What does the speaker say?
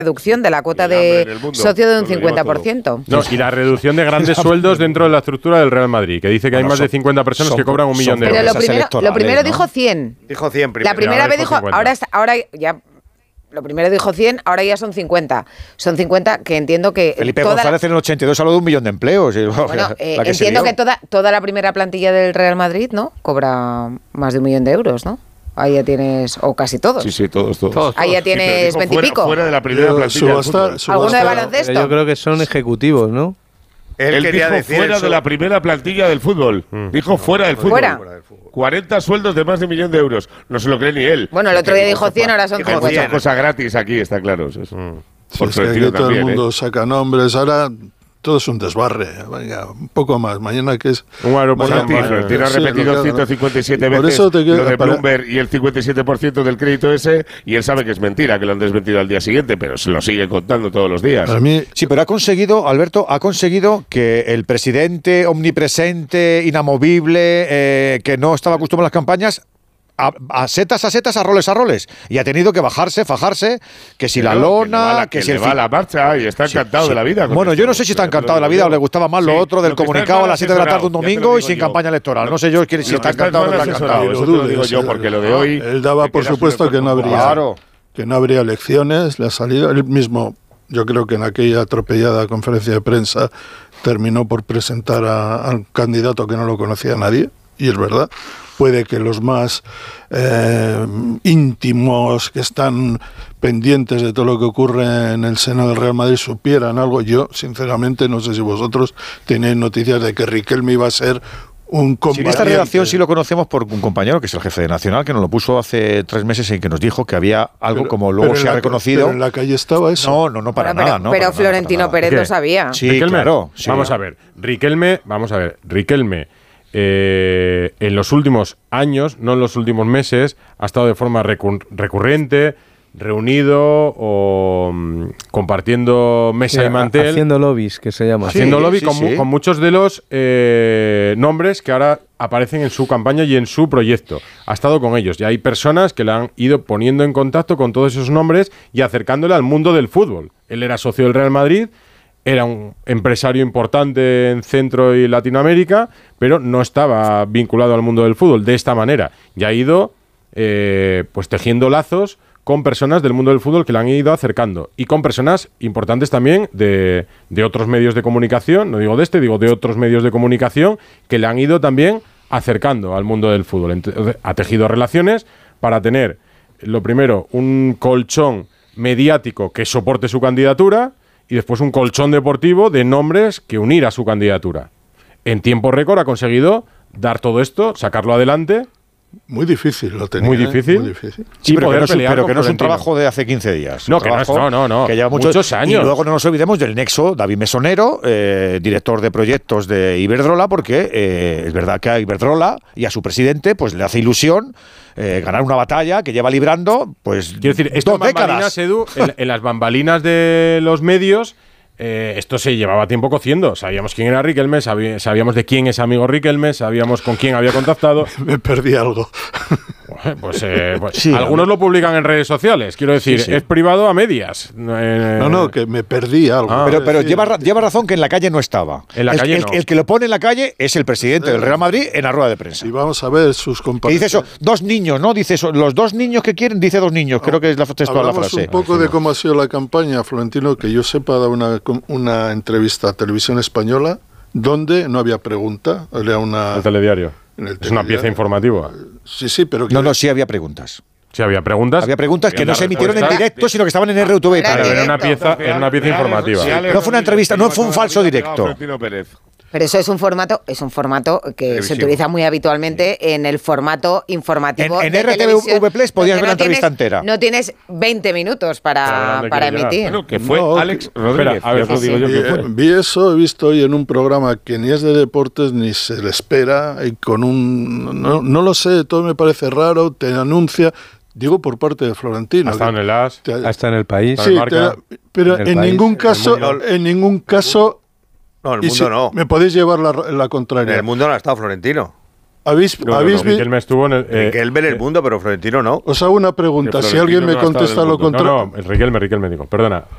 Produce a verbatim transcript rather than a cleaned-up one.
reducción de la cuota de socio de un cincuenta por ciento. No, y la reducción de grandes sueldos dentro de la estructura del Real Madrid, que dice que bueno, hay más son, de cincuenta personas son, que cobran un millón de euros. Pero lo primero, lo primero ¿no? dijo cien. Dijo cien primero. La primera vez dijo, cincuenta. ahora, ahora ya... Lo primero dijo cien, ahora ya son cincuenta. Son cincuenta que entiendo que... Felipe González la... en el ochenta y dos habló de un millón de empleos. Bueno, eh, que entiendo que toda, toda la primera plantilla del Real Madrid, ¿no? Cobra más de un millón de euros, ¿no? Ahí ya tienes, o casi todos. Sí, sí, todos, todos. todos Ahí ya tienes veintipico. Fuera, fuera de la primera plantilla del fútbol. ¿Alguno de baloncesto? Yo creo que son ejecutivos, ¿no? Él, Él quería dijo decir fuera eso. de la primera plantilla del fútbol. Mm. Dijo fuera del fútbol. Fuera. cuarenta sueldos de más de un millón de euros. No se lo cree ni él. Bueno, el otro día dijo cien, ahora son cincuenta. Hay muchas cosas gratis aquí, está claro. Eso es. Mm. Sí, es que aquí todo también, el mundo ¿eh? saca nombres. Ahora todo es un desbarre. Venga, un poco más. Mañana que es... Un aeropuerto. Tiene sí, repetido ciento cincuenta y siete veces eso te queda, lo de para... Bloomberg y el cincuenta y siete por ciento del crédito ese, y él sabe que es mentira, que lo han desmentido al día siguiente, pero se lo sigue contando todos los días. Para mí... Sí, pero ha conseguido, Alberto, ha conseguido que el presidente omnipresente, inamovible, eh, que no estaba acostumbrado a las campañas... A, a setas, a setas, a roles, a roles. Y ha tenido que bajarse, fajarse, que si Pero la lona, que, la, que, que si le el va a la marcha y está encantado sí, sí. de la vida. Bueno, yo no sé si está encantado de la vida o le gustaba más sí, lo otro del lo comunicado a las siete de la tarde un domingo y sin yo. campaña electoral. No sé yo si está encantado o no está encantado. Eso te lo digo yo, porque lo de hoy... Él daba por supuesto que no habría claro. que no habría elecciones, le ha salido él mismo. Yo creo que en aquella atropellada conferencia de prensa terminó por presentar a, a un candidato que no lo conocía nadie, y es verdad. Puede que los más eh, íntimos que están pendientes de todo lo que ocurre en el seno del Real Madrid supieran algo. Yo, sinceramente, no sé si vosotros tenéis noticias de que Riquelme iba a ser un combatiente. Sí, esta redacción sí lo conocemos por un compañero que es el jefe de Nacional, que nos lo puso hace tres meses y que nos dijo que había algo pero, como luego se ha reconocido. Pero en la calle estaba eso. No, no, no para pero, nada. Pero, no, pero para Florentino nada, para Pérez lo sabía. Sí, Riquelme, claro. Sí. Vamos a ver. Riquelme, vamos a ver. Riquelme. Eh, en los últimos años, no en los últimos meses, ha estado de forma recur- recurrente, reunido o um, compartiendo mesa sí, y mantel. Haciendo lobbies, que se llama. Haciendo sí, lobby sí, con, sí. con muchos de los eh, nombres que ahora aparecen en su campaña y en su proyecto. Ha estado con ellos y hay personas que le han ido poniendo en contacto con todos esos nombres y acercándole al mundo del fútbol. Él era socio del Real Madrid. Era un empresario importante en Centro y Latinoamérica, pero no estaba vinculado al mundo del fútbol de esta manera. Y ha ido eh, pues tejiendo lazos con personas del mundo del fútbol que le han ido acercando. Y con personas importantes también de, de otros medios de comunicación, no digo de este, digo de otros medios de comunicación, que le han ido también acercando al mundo del fútbol. Entonces, ha tejido relaciones para tener, lo primero, un colchón mediático que soporte su candidatura, y después un colchón deportivo de nombres que unir a su candidatura. En tiempo récord ha conseguido dar todo esto, sacarlo adelante. Muy difícil lo tenía. Muy difícil. ¿eh? Muy difícil. Sí, pero, que no, es, pero que no es un Florentino. trabajo de hace quince días. No, que no, es, no, no, no. Que lleva muchos, muchos años. Y luego no nos olvidemos del nexo David Mesonero, eh, director de proyectos de Iberdrola, porque eh, es verdad que a Iberdrola y a su presidente pues le hace ilusión eh, ganar una batalla que lleva librando pues Quiero decir, esto dos décadas. Edu, en, en las bambalinas de los medios, eh, esto se llevaba tiempo cociendo. Sabíamos quién era Riquelme, sabí, sabíamos de quién es amigo Riquelme, sabíamos con quién había contactado. Me perdí algo. Pues, eh, pues sí, algunos lo publican en redes sociales. Quiero decir, sí, sí. es privado a medias. Eh, no, no, que me perdí algo. Ah, pero pero lleva, lleva razón que en la calle no estaba. En la el, calle el, no. el que lo pone en la calle es el presidente eh, del Real Madrid en la rueda de prensa. Y vamos a ver sus compañeros. Dice eso, dos niños, ¿no? Dice eso, los dos niños que quieren, dice dos niños. Creo que es la textual la frase. Un poco de cómo ha sido la campaña. Florentino, que yo sepa, da una, una entrevista a Televisión Española donde no había pregunta. Era una... El telediario. El es una pieza informativa. Sí, sí, pero... Que... No, no, sí había preguntas. Sí, había preguntas. Había preguntas que no se emitieron en directo, sino que estaban en R T V. Pero era una pieza, era una pieza informativa. No fue una entrevista, no fue un falso directo. Pero eso es un formato, es un formato que televisivo. Se utiliza muy habitualmente en el formato informativo. En, en R T V Plus podías ver no la entrevista tienes, entera. No tienes veinte minutos para, para emitir. Bueno, que fue no, Alex que, Rodríguez. Espera, a ver, sí, digo sí. yo que fue. Vi eso, he visto hoy en un programa que ni es de deportes ni se le espera, y con un... No, no lo sé, todo me parece raro, te anuncia... Digo por parte de Florentino. Ha estado en el A S. Te, ha estado en el País. Sí, te, pero en, en país, ningún caso, en, en ningún caso... No, en el mundo si, no. Me podéis llevar la, la contraria. En el mundo no ha estado Florentino. ¿Habéis, no, ¿habéis no, no, Riquelme estuvo en el... Eh, Riquelme en el mundo, pero Florentino no. Os hago una pregunta. Si alguien me no contesta lo contrario... No, no, Riquelme, Riquelme, digo. Perdona.